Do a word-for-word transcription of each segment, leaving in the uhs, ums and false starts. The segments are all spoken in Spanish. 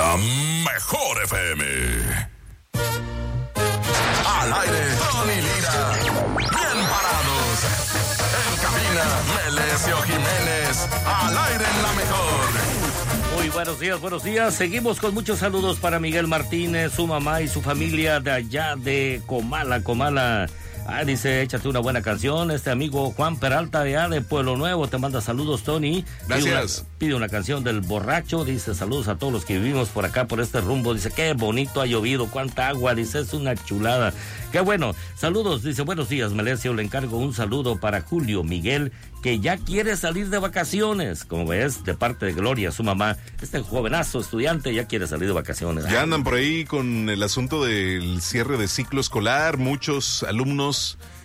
La mejor F M. Al aire, Tony Lira. Bien parados. En cabina, Melesio Jiménez. Al aire en la mejor. Muy buenos días, buenos días. Seguimos con muchos saludos para Miguel Martínez, su mamá y su familia de allá de Comala, Comala. Ah, dice, échate una buena canción. Este amigo Juan Peralta de allá de Pueblo Nuevo te manda saludos, Tony. Gracias. Pide una, pide una canción del borracho. Dice, saludos a todos los que vivimos por acá, por este rumbo. Dice, qué bonito ha llovido, cuánta agua. Dice, es una chulada. Qué bueno. Saludos. Dice, buenos días, Melesio. Le encargo un saludo para Julio Miguel, que ya quiere salir de vacaciones. Como ves, de parte de Gloria, su mamá. Este jovenazo estudiante ya quiere salir de vacaciones. Ya andan por ahí con el asunto del cierre de ciclo escolar. Muchos alumnos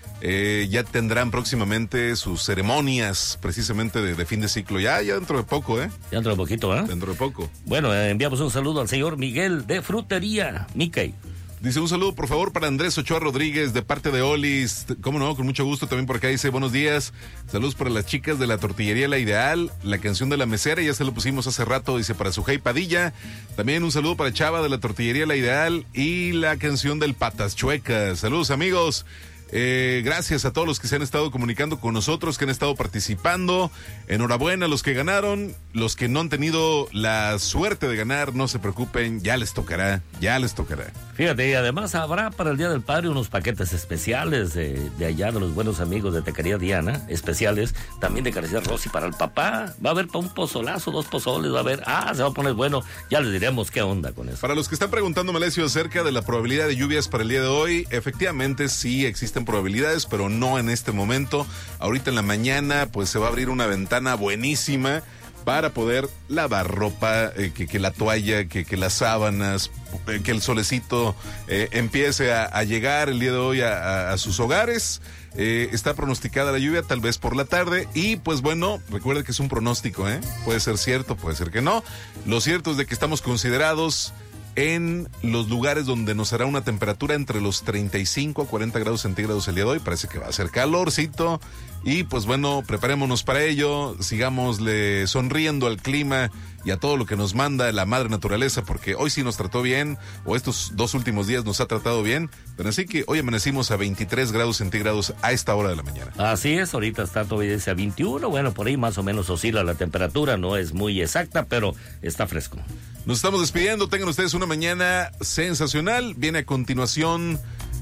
eh, ya tendrán próximamente sus ceremonias precisamente de, de fin de ciclo. Ya, ya dentro de poco, ¿eh? Ya dentro de poquito, ¿eh? Dentro de poco. Bueno, eh, enviamos un saludo al señor Miguel de Frutería Mickey. Dice, un saludo por favor para Andrés Ochoa Rodríguez de parte de Olis. Cómo no, con mucho gusto también por acá. Dice, buenos días, saludos para las chicas de la tortillería La Ideal, la canción de la mesera, ya se lo pusimos hace rato, dice, para Sujei Padilla. También un saludo para Chava de la tortillería La Ideal y la canción del Patas Chuecas. Saludos, amigos. Eh, gracias a todos los que se han estado comunicando con nosotros, que han estado participando. Enhorabuena a los que ganaron. Los que no han tenido la suerte de ganar, no se preocupen, ya les tocará, ya les tocará. Fíjate, y además habrá para el Día del Padre unos paquetes especiales de, de allá de los buenos amigos de Taquería Diana, especiales, también de Carnicería Rossi para el papá. Va a haber para un pozolazo, dos pozoles, va a haber, ah, se va a poner bueno, ya les diremos qué onda con eso. Para los que están preguntando, Melesio, acerca de la probabilidad de lluvias para el día de hoy, efectivamente sí existen probabilidades, pero no en este momento. Ahorita en la mañana pues se va a abrir una ventana buenísima para poder lavar ropa, eh, que, que la toalla, que, que las sábanas, eh, que el solecito eh, empiece a, a llegar el día de hoy a, a, a sus hogares. Eh, está pronosticada la lluvia tal vez por la tarde y pues bueno, recuerda que es un pronóstico, ¿eh? Puede ser cierto, puede ser que no. Lo cierto es de que estamos considerados en los lugares donde nos hará una temperatura entre los treinta y cinco a cuarenta grados centígrados el día de hoy. Parece que va a ser calorcito y pues bueno, preparémonos para ello, sigámosle sonriendo al clima y a todo lo que nos manda la madre naturaleza, porque hoy sí nos trató bien, o estos dos últimos días nos ha tratado bien, pero así que hoy amanecimos a veintitrés grados centígrados a esta hora de la mañana. Así es, ahorita está todavía a veintiuno, bueno, por ahí más o menos oscila la temperatura, no es muy exacta, pero está fresco. Nos estamos despidiendo, tengan ustedes una mañana sensacional. Viene a continuación,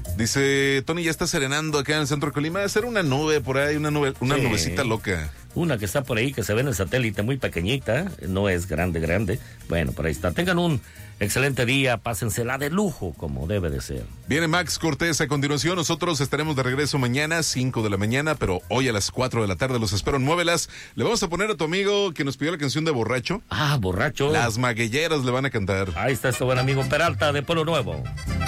dice Tony, ya está serenando acá en el centro de Colima. Va a ser una nube por ahí, una nube, una sí. nubecita loca. Una que está por ahí, que se ve en el satélite, muy pequeñita, no es grande, grande. Bueno, por ahí está. Tengan un excelente día, pásensela de lujo, como debe de ser. Viene Max Cortés a continuación. Nosotros estaremos de regreso mañana, cinco de la mañana, pero hoy a las cuatro de la tarde los espero en Muévelas. Le vamos a poner a tu amigo que nos pidió la canción de Borracho. Ah, Borracho. Las Maguilleras le van a cantar. Ahí está este buen amigo Peralta de Pueblo Nuevo.